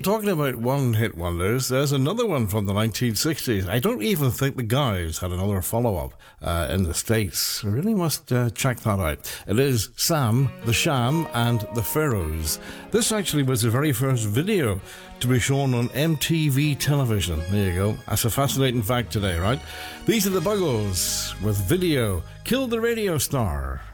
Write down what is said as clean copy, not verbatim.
talking about one-hit wonders, there's another one from the 1960s. I don't even think the guys had another follow-up in the States. We really must check that out. It is Sam, the Sham, and the Pharaohs. This actually was the very first video to be shown on MTV television. There you go. That's a fascinating fact today, right? These are the Buggles with Video Killed the Radio Star.